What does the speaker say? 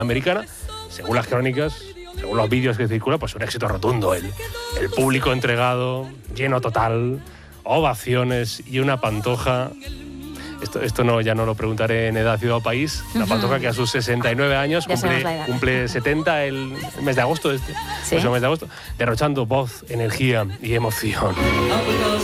americana, según las crónicas, según los vídeos que circulan, pues un éxito rotundo. El público entregado, lleno total, ovaciones y una Pantoja. Esto no, ya no lo preguntaré en Edad, Ciudad o País. La Pantoja que a sus 69 años cumple 70 el mes de agosto, el mes de agosto, derrochando voz, energía y emoción.